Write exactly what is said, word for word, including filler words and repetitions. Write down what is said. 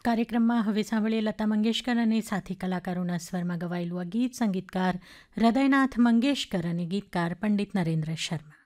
કાર્યક્રમમાં હવે સાંભળીએ લતા મંગેશકર અને સાથી કલાકારોના સ્વરમાં ગવાયેલું આ ગીત. સંગીતકાર હૃદયનાથ મંગેશકર અને ગીતકાર પંડિત નરેન્દ્ર શર્મા.